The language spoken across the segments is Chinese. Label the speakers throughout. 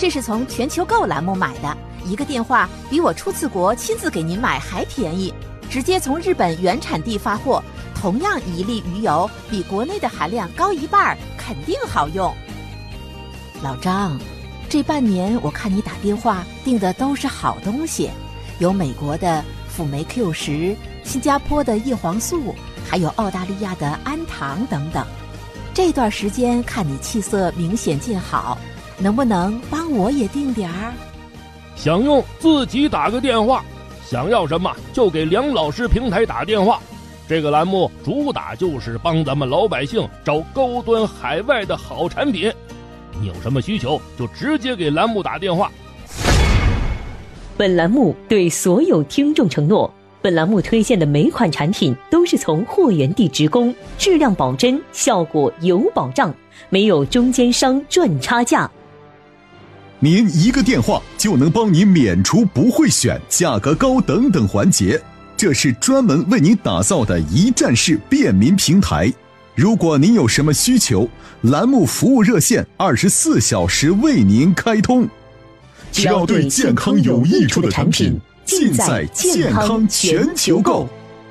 Speaker 1: 这是从全球购栏目买的，一个电话比我出次国亲自给您买还便宜，直接从日本原产地发货，同样1粒鱼油比国内的含量高1半，肯定好用。老张，这半年我看你打电话订的都是好东西，有美国的辅酶 Q10，新加坡的叶黄素，还有澳大利亚的氨糖等等。这段时间看你气色明显见好，能不能帮我也订点儿？
Speaker 2: 想用自己打个电话，想要什么就给梁老师平台打电话。这个栏目主打就是帮咱们老百姓找高端海外的好产品，你有什么需求就直接给栏目打电话。
Speaker 3: 本栏目对所有听众承诺，本栏目推荐的每款产品都是从货源地直供，质量保真，效果有保障，没有中间商赚差价。
Speaker 4: 您一个电话就能帮你免除不会选、价格高等等环节，这是专门为您打造的一站式便民平台。如果您有什么需求，栏目服务热线24小时为您开通。只要对健康有益处的产品，尽在健康全球购。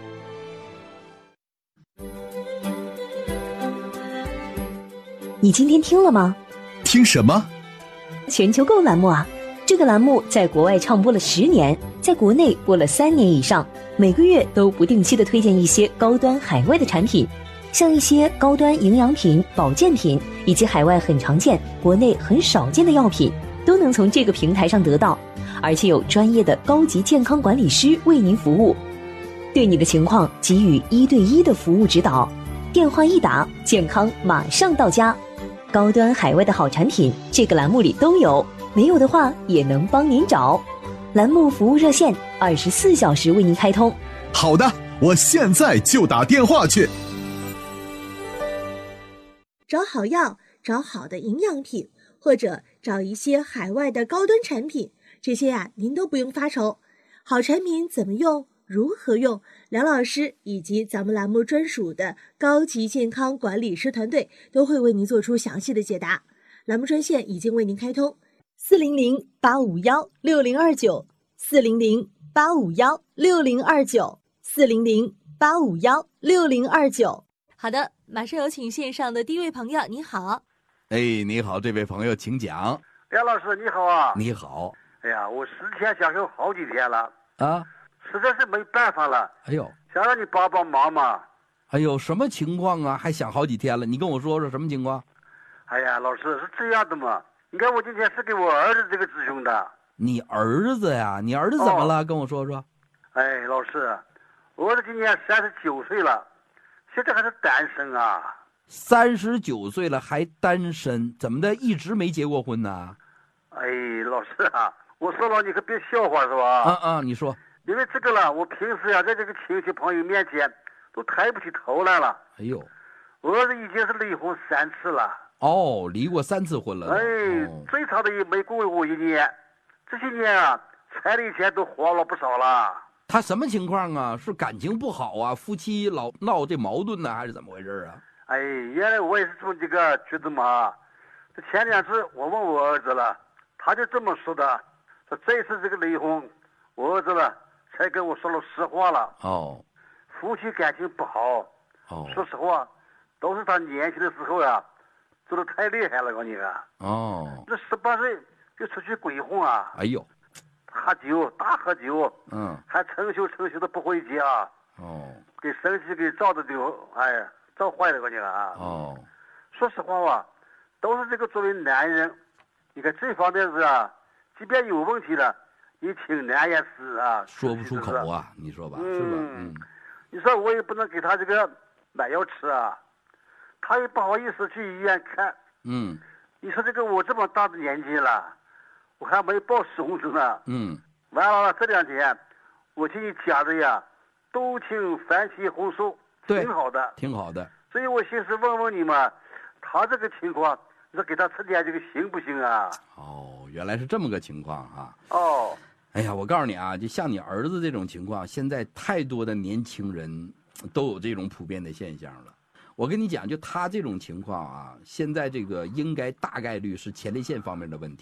Speaker 3: 你今天听了吗？
Speaker 4: 听什么？
Speaker 3: 全球购栏目啊，这个栏目在国外唱播了10年，在国内播了3年以上，每个月都不定期的推荐一些高端海外的产品，像一些高端营养品、保健品，以及海外很常见、国内很少见的药品，都能从这个平台上得到，而且有专业的高级健康管理师为您服务，对你的情况给予1对1的服务指导，电话一打，健康马上到家。高端海外的好产品，这个栏目里都有，没有的话也能帮您找。栏目服务热线24小时为您开通。
Speaker 4: 好的，我现在就打电话去。
Speaker 5: 找好药，找好的营养品，或者找一些海外的高端产品，这些您都不用发愁。好产品怎么用，如何用，梁老师以及咱们栏目专属的高级健康管理师团队都会为您做出详细的解答。栏目专线已经为您开通，400-851-6029，400-851-6029。好的，马上有请线上的第一位朋友，你好。
Speaker 6: 你好，这位朋友请讲。
Speaker 7: 梁老师你好啊。
Speaker 6: 你好。
Speaker 7: 哎呀，我思前想后好几天了
Speaker 6: 啊，
Speaker 7: 实在是没办法了。
Speaker 6: 哎呦，
Speaker 7: 想让你帮帮忙嘛。
Speaker 6: 哎呦，什么情况啊？还想好几天了，你跟我说说什么情况？
Speaker 7: 哎呀，老师是这样的嘛，你看我今天是给我儿子这个咨询的。
Speaker 6: 你儿子呀？你儿子怎么了？跟我说说。
Speaker 7: 哎，老师，我儿子今年39岁了，现在还是单身啊。
Speaker 6: 39岁了还单身，怎么的？一直没结过婚呢？
Speaker 7: 哎，老师啊，我说了你可别笑话是吧？
Speaker 6: 你说。
Speaker 7: 因为这个了，我平时呀，在这个亲戚朋友面前都抬不起头来了。
Speaker 6: 哎呦，
Speaker 7: 我儿子已经是离婚3次了。
Speaker 6: 哦，离过3次婚了。
Speaker 7: 哎，最长的也没过过1年，这些年啊，彩礼钱都花了不少了。
Speaker 6: 他什么情况啊？是感情不好啊？夫妻老闹这矛盾呢，还是怎么回事啊？
Speaker 7: 哎，原来我也是这么这个觉得嘛。这前2次我问我儿子了，他就这么说的，说这次这个离婚，我儿子了才跟我说了实话了。
Speaker 6: 哦，
Speaker 7: 夫妻感情不好。
Speaker 6: 哦，
Speaker 7: 说实话，都是他年轻的时候呀，做的太厉害了，我跟你说。
Speaker 6: 哦，
Speaker 7: 这18岁就出去鬼混啊！
Speaker 6: 哎呦，
Speaker 7: 喝酒，大喝酒，还成宿的不回家。
Speaker 6: 哦，
Speaker 7: 给生气给照的就，哎呀，照坏了，我跟你说啊。
Speaker 6: 哦，
Speaker 7: 说实话吧，都是这个作为男人，你看这方面是啊，即便有问题了，你挺难也是啊，
Speaker 6: 说不出口啊，你说吧，是吧？
Speaker 7: 你说我也不能给他这个买药吃啊，他也不好意思去医院看。你说这个我这么大的年纪了，我还没抱孙子呢。完了这2天，我替你家的呀，都请反起红素，挺好的，
Speaker 6: 挺好的。
Speaker 7: 所以我寻思问问你嘛，他这个情况，你说给他吃点这个行不行啊？
Speaker 6: 哦，原来是这么个情况啊。
Speaker 7: 哦。
Speaker 6: 哎呀，我告诉你啊，就像你儿子这种情况，现在太多的年轻人都有这种普遍的现象了。我跟你讲，就他这种情况啊，现在这个应该大概率是前列腺方面的问题。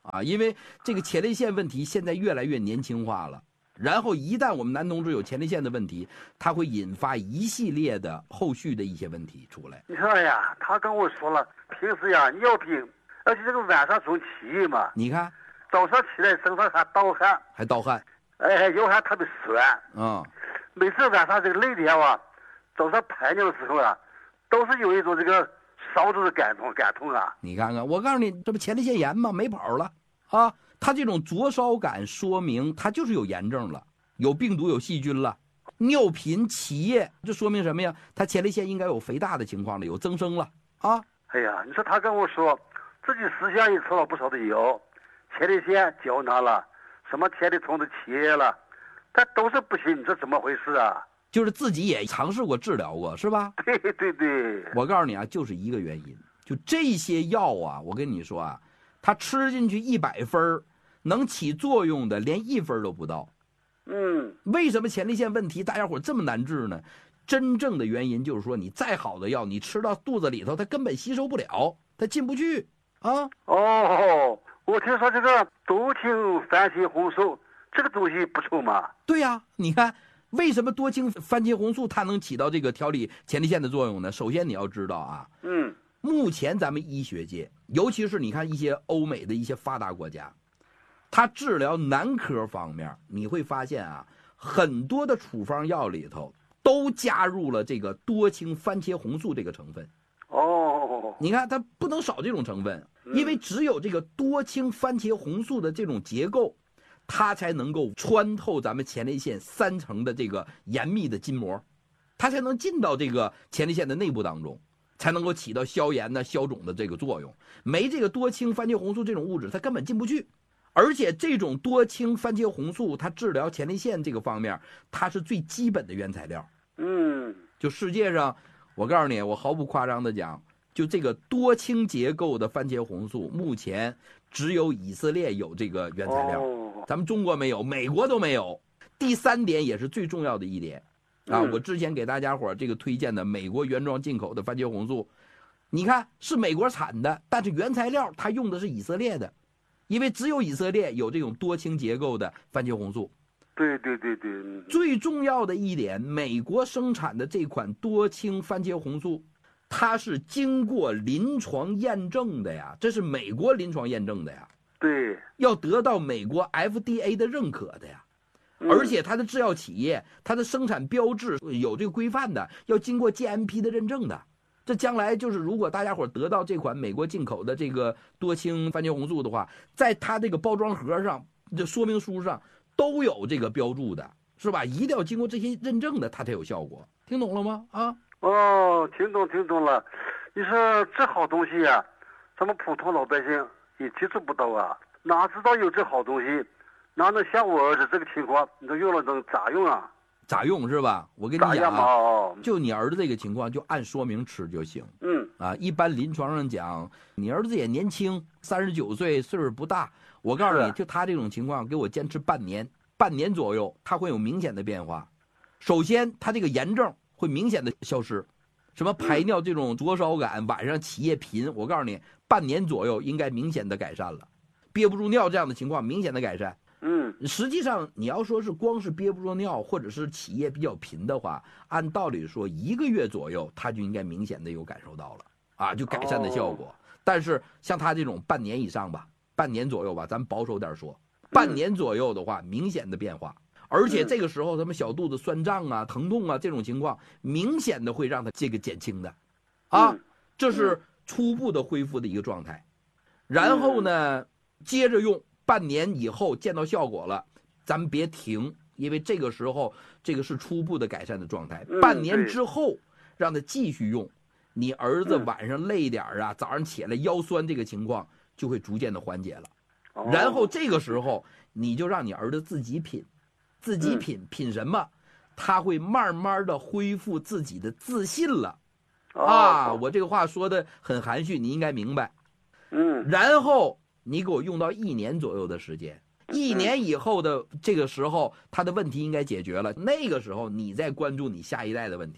Speaker 6: 啊，因为这个前列腺问题现在越来越年轻化了。然后一旦我们男同志有前列腺的问题，它会引发一系列的后续的一些问题出来。
Speaker 7: 你说呀，他跟我说了，平时呀尿频，而且这个晚上总起夜嘛。
Speaker 6: 你看，
Speaker 7: 早上起来身上还盗汗，哎，腰还特别酸。每次晚上这个累点啊，早上排尿的时候啊，都是有一种这个烧灼的感痛啊。
Speaker 6: 你看看，我告诉你，这不前列腺炎吗？没跑了啊！他这种灼烧感说明他就是有炎症了，有病毒有细菌了，尿频起夜，这说明什么呀？他前列腺应该有肥大的情况了，有增生了啊！
Speaker 7: 哎呀，你说他跟我说自己私下也吃了不少的药，前列腺胶囊了，什么前列腺的起夜了，但都是不行，这怎么回事啊？
Speaker 6: 就是自己也尝试过治疗过，是吧？
Speaker 7: 对，
Speaker 6: 我告诉你啊，就是一个原因，就这些药啊，我跟你说啊，他吃进去100分，能起作用的连1分都不到。为什么前列腺问题大家伙这么难治呢？真正的原因就是说，你再好的药，你吃到肚子里头，它根本吸收不了，它进不去啊。
Speaker 7: 我听说这个多氢番茄红素这个东西不错嘛。
Speaker 6: 对呀，你看为什么多氢番茄红素它能起到这个调理前列腺的作用呢？首先你要知道啊，目前咱们医学界，尤其是你看一些欧美的一些发达国家，它治疗男科方面，你会发现啊，很多的处方药里头都加入了这个多氢番茄红素这个成分。你看它不能少这种成分，因为只有这个多氢番茄红素的这种结构，它才能够穿透咱们前列腺3层的这个严密的筋膜，它才能进到这个前列腺的内部当中，才能够起到消炎呢、消肿的这个作用。没这个多氢番茄红素这种物质，它根本进不去。而且这种多氢番茄红素，它治疗前列腺这个方面，它是最基本的原材料。就世界上，我告诉你，我毫不夸张的讲，就这个多氢结构的番茄红素，目前只有以色列有这个原材料，咱们中国没有，美国都没有。第3点也是最重要的一点啊，我之前给大家伙这个推荐的美国原装进口的番茄红素，你看是美国产的，但是原材料它用的是以色列的，因为只有以色列有这种多氢结构的番茄红素。
Speaker 7: 对。
Speaker 6: 最重要的一点，美国生产的这款多氢番茄红素，它是经过临床验证的呀，这是美国临床验证的呀。
Speaker 7: 对，
Speaker 6: 要得到美国 FDA 的认可的呀。而且它的制药企业，它的生产标志有这个规范的，要经过 GMP 的认证的。这将来就是如果大家伙得到这款美国进口的这个多氢番茄红素的话，在它这个包装盒上、这说明书上都有这个标注的，是吧？一定要经过这些认证的，它才有效果。听懂了吗？啊？
Speaker 7: 听懂了。你说这好东西呀，咱们普通老百姓也接触不到啊，哪知道有这好东西，哪能像我儿子这个情况，你都用了能咋用啊？
Speaker 6: 咋用是吧？我跟你讲啊，就你儿子这个情况，就按说明吃就行。一般临床上讲，你儿子也年轻，39岁，岁数不大。我告诉你，就他这种情况，给我坚持半年左右，他会有明显的变化。首先，他这个炎症会明显的消失，什么排尿这种灼烧感，晚上起夜频，我告诉你，半年左右应该明显的改善了。憋不住尿这样的情况明显的改善。实际上你要说是光是憋不住尿或者是起夜比较频的话，按道理说1个月左右他就应该明显的有感受到了啊，就改善的效果。但是像他这种半年以上吧，半年左右吧，咱保守点说，半年左右的话，明显的变化。而且这个时候，他们小肚子酸胀啊、疼痛啊这种情况，明显的会让他这个减轻的，啊，这是初步的恢复的一个状态。然后呢，接着用，半年以后见到效果了，咱们别停，因为这个时候这个是初步的改善的状态。半年之后，让他继续用，你儿子晚上累点啊，早上起来腰酸这个情况就会逐渐的缓解了。然后这个时候，你就让你儿子自己品。自己品什么，他会慢慢的恢复自己的自信了，啊，我这个话说的很含蓄，你应该明白。然后你给我用到1年左右的时间，1年以后的这个时候，他的问题应该解决了，那个时候你再关注你下一代的问题。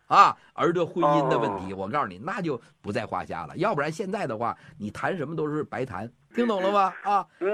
Speaker 6: 啊，儿的婚姻的问题，我告诉你，那就不在话下了。要不然现在的话，你谈什么都是白谈，听懂了吗？啊。